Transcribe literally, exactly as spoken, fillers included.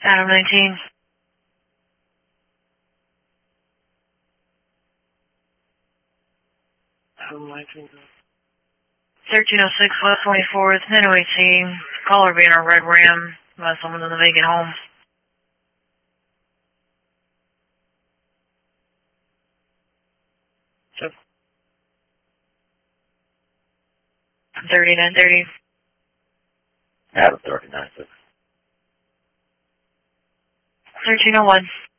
Adam nineteen. Adam nineteen. thirteen oh six West twenty-fourth, ten oh eighteen. Caller being a red Ram by someone in the vacant home. Sure. thirty-nine thirty. Adam thirty-nine six. thirteen oh one.